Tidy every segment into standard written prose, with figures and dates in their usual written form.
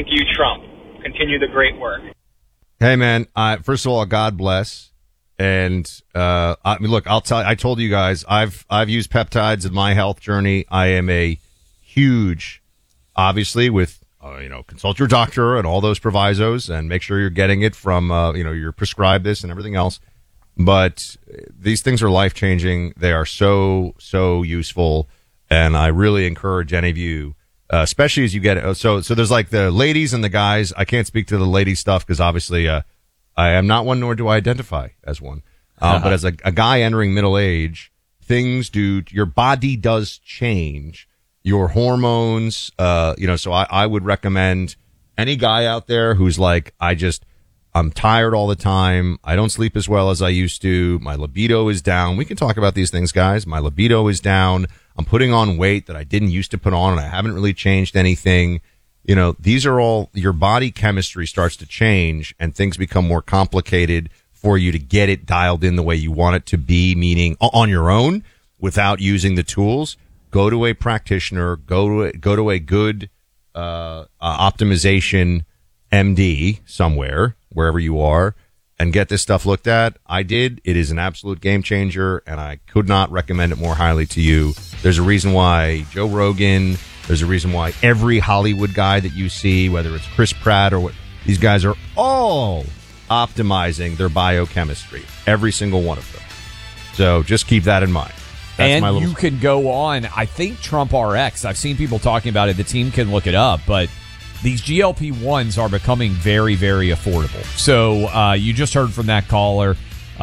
thank you, Trump. Continue the great work. Hey, man. First of all, God bless. And I mean, look, I told you guys, I've used peptides in my health journey. I am a huge, obviously, with consult your doctor and all those provisos, and make sure you're getting it from you're prescribed this and everything else. But these things are life changing. They are so useful, and I really encourage any of you, especially as you get it. So there's like the ladies and the guys. I can't speak to the lady stuff because obviously I am not one, nor do I identify as one. But as a guy entering middle age, your body does change. Your hormones, so I would recommend any guy out there who's like, I'm tired all the time. I don't sleep as well as I used to. My libido is down. We can talk about these things, guys. My libido is down. I'm putting on weight that I didn't used to put on, and I haven't really changed anything. These are all, your body chemistry starts to change and things become more complicated for you to get it dialed in the way you want it to be, meaning on your own without using the tools. Go to a practitioner, go to a good optimization MD somewhere, wherever you are, and get this stuff looked at. I did. It is an absolute game changer, and I could not recommend it more highly to you. There's a reason why Joe Rogan, there's a reason why every Hollywood guy that you see, whether it's Chris Pratt or what, these guys are all optimizing their biochemistry, every single one of them. So just keep that in mind. And you can go on, I think Trump RX, I've seen people talking about it, the team can look it up, but these GLP-1s are becoming very, very affordable. So you just heard from that caller.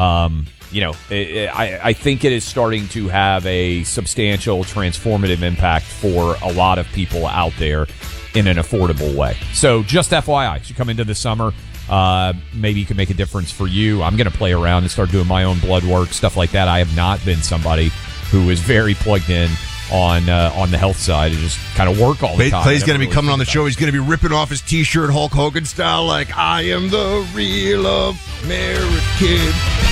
I think it is starting to have a substantial transformative impact for a lot of people out there in an affordable way. So just FYI, as you come into the summer, maybe you can make a difference for you. I'm going to play around and start doing my own blood work, stuff like that. I have not been somebody who is very plugged in on the health side and just kind of work all the time. Clay's going to be coming on the show. He's going to be ripping off his T-shirt Hulk Hogan style, like, I am the real American.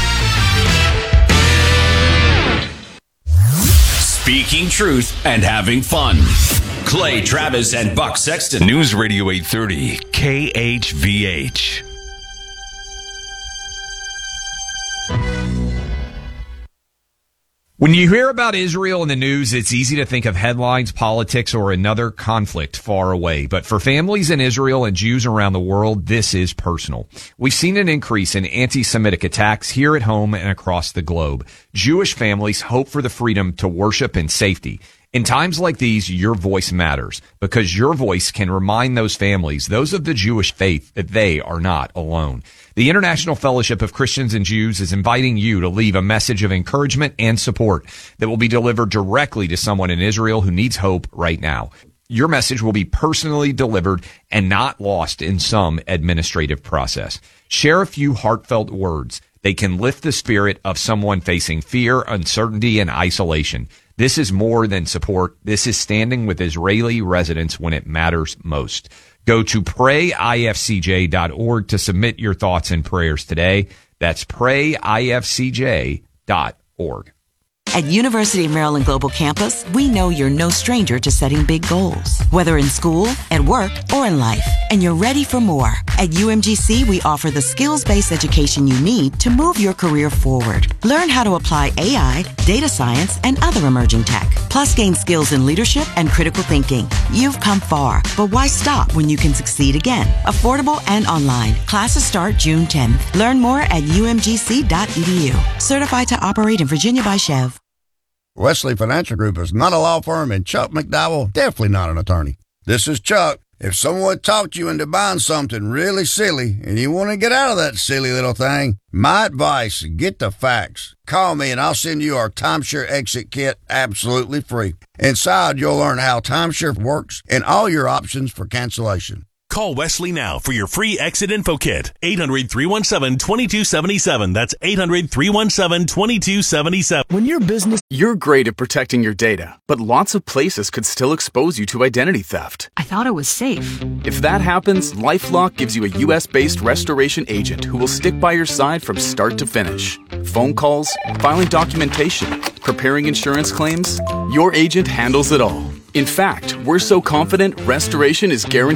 Speaking truth and having fun. Clay Travis and Buck Sexton. News Radio 830 KHVH. When you hear about Israel in the news, it's easy to think of headlines, politics, or another conflict far away. But for families in Israel and Jews around the world, this is personal. We've seen an increase in anti-Semitic attacks here at home and across the globe. Jewish families hope for the freedom to worship in safety. In times like these, your voice matters because your voice can remind those families, those of the Jewish faith, that they are not alone. The International Fellowship of Christians and Jews is inviting you to leave a message of encouragement and support that will be delivered directly to someone in Israel who needs hope right now. Your message will be personally delivered and not lost in some administrative process. Share a few heartfelt words. They can lift the spirit of someone facing fear, uncertainty, and isolation. This is more than support. This is standing with Israeli residents when it matters most. Go to prayifcj.org to submit your thoughts and prayers today. That's prayifcj.org. At University of Maryland Global Campus, we know you're no stranger to setting big goals, whether in school, at work, or in life, and you're ready for more. At UMGC, we offer the skills-based education you need to move your career forward. Learn how to apply AI, data science, and other emerging tech, plus gain skills in leadership and critical thinking. You've come far, but why stop when you can succeed again? Affordable and online. Classes start June 10th. Learn more at umgc.edu. Certified to operate in Virginia by Chev. Wesley Financial Group is not a law firm, and Chuck McDowell, definitely not an attorney. This is Chuck. If someone talked you into buying something really silly and you want to get out of that silly little thing, my advice, get the facts. Call me and I'll send you our timeshare exit kit absolutely free. Inside, you'll learn how timeshare works and all your options for cancellation. Call Wesley now for your free exit info kit. 800-317-2277. That's 800-317-2277. When your business... You're great at protecting your data, but lots of places could still expose you to identity theft. I thought it was safe. If that happens, LifeLock gives you a U.S.-based restoration agent who will stick by your side from start to finish. Phone calls, filing documentation, preparing insurance claims. Your agent handles it all. In fact, we're so confident restoration is guaranteed